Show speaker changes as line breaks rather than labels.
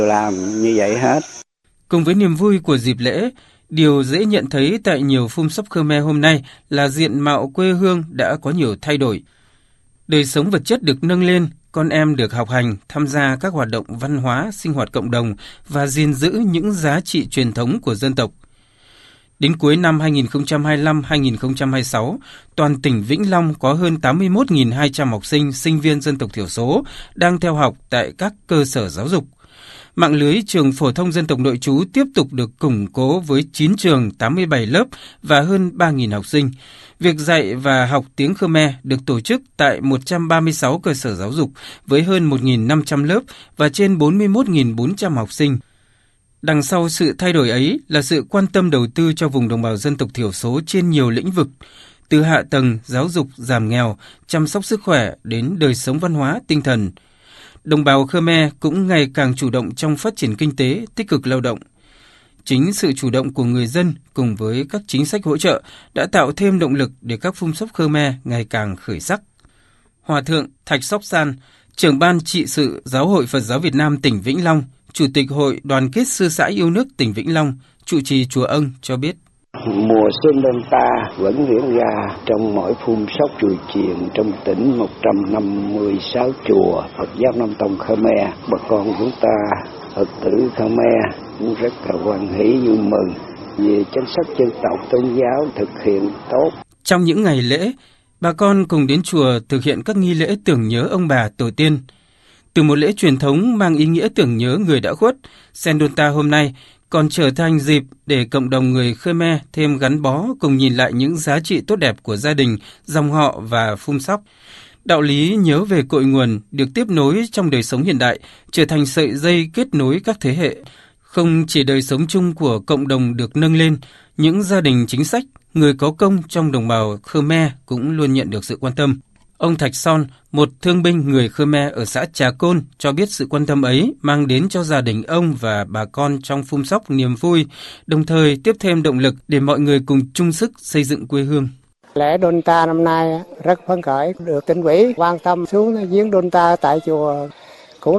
làm như vậy hết.
Cùng với niềm vui của dịp lễ, điều dễ nhận thấy tại nhiều phum sóc Khmer hôm nay là diện mạo quê hương đã có nhiều thay đổi. Đời sống vật chất được nâng lên, con em được học hành, tham gia các hoạt động văn hóa, sinh hoạt cộng đồng và gìn giữ những giá trị truyền thống của dân tộc. Đến cuối năm 2025-2026, toàn tỉnh Vĩnh Long có hơn 81.200 học sinh, sinh viên dân tộc thiểu số đang theo học tại các cơ sở giáo dục. Mạng lưới trường phổ thông dân tộc nội trú tiếp tục được củng cố với 9 trường, 87 lớp và hơn 3.000 học sinh. Việc dạy và học tiếng Khmer được tổ chức tại 136 cơ sở giáo dục với hơn 1.500 lớp và trên 41.400 học sinh. Đằng sau sự thay đổi ấy là sự quan tâm đầu tư cho vùng đồng bào dân tộc thiểu số trên nhiều lĩnh vực, từ hạ tầng, giáo dục, giảm nghèo, chăm sóc sức khỏe đến đời sống văn hóa, tinh thần. Đồng bào Khmer cũng ngày càng chủ động trong phát triển kinh tế, tích cực lao động. Chính sự chủ động của người dân cùng với các chính sách hỗ trợ đã tạo thêm động lực để các phum sóc Khmer ngày càng khởi sắc. Hòa thượng Thạch Sóc San, trưởng ban trị sự Giáo hội Phật giáo Việt Nam tỉnh Vĩnh Long, Chủ tịch Hội Đoàn kết Sư sãi yêu nước tỉnh Vĩnh Long, trụ trì chùa Ân cho biết.
Mùa xuân Đôn Ta vẫn diễn ra trong mỗi phum sóc chùa chiền trong tỉnh 156 chùa Phật giáo Nam Tông Khmer. Bà con chúng ta Phật tử Khmer cũng rất là hoan hỷ vui mừng vì chính sách dân tộc tôn giáo thực hiện tốt.
Trong những ngày lễ, bà con cùng đến chùa thực hiện các nghi lễ tưởng nhớ ông bà tổ tiên. Từ một lễ truyền thống mang ý nghĩa tưởng nhớ người đã khuất, Sen Đôn Ta hôm nay còn trở thành dịp để cộng đồng người Khmer thêm gắn bó cùng nhìn lại những giá trị tốt đẹp của gia đình, dòng họ và phum sóc. Đạo lý nhớ về cội nguồn được tiếp nối trong đời sống hiện đại, trở thành sợi dây kết nối các thế hệ. Không chỉ đời sống chung của cộng đồng được nâng lên, những gia đình chính sách, người có công trong đồng bào Khmer cũng luôn nhận được sự quan tâm. Ông Thạch Son, một thương binh người Khmer ở xã Trà Côn, cho biết sự quan tâm ấy mang đến cho gia đình ông và bà con trong phum sóc niềm vui, đồng thời tiếp thêm động lực để mọi người cùng chung sức xây dựng quê hương.
Lễ Đôn Ta năm nay rất phấn khởi, được tỉnh ủy quan tâm xuống giếng Đôn Ta tại chùa